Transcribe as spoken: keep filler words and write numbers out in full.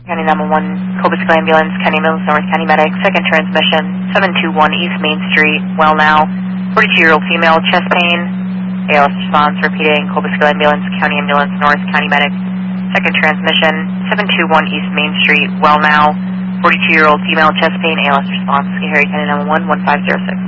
County nine one one, Cobusco Ambulance, County Mills, North County Medic, second transmission, seven two one East Main Street, well now, forty-two-year-old female, chest pain, A L S response, repeating, Cobusco Ambulance, County Ambulance, North County Medic, second transmission, seven two one East Main Street, well now, forty-two-year-old female, chest pain, A L S response, Harry County nine one one, one five zero six.